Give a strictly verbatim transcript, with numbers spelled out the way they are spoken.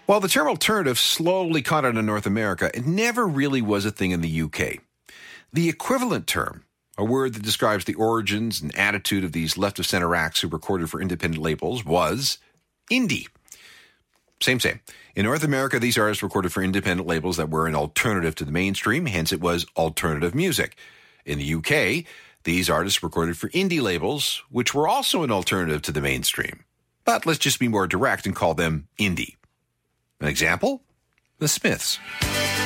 While the term alternative slowly caught on in North America, it never really was a thing in the U K. The equivalent term, a word that describes the origins and attitude of these left-of-center acts who recorded for independent labels, was indie. Same, same. In North America, these artists recorded for independent labels that were an alternative to the mainstream, hence it was alternative music. In the U K, these artists recorded for indie labels, which were also an alternative to the mainstream. But let's just be more direct and call them indie. An example? The Smiths.